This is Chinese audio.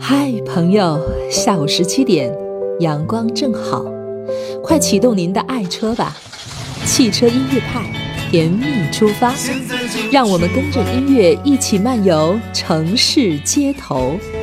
嗨，朋友，下午17点，阳光正好，快启动您的爱车吧！汽车音乐派，甜蜜出发，让我们跟着音乐一起漫游城市街头。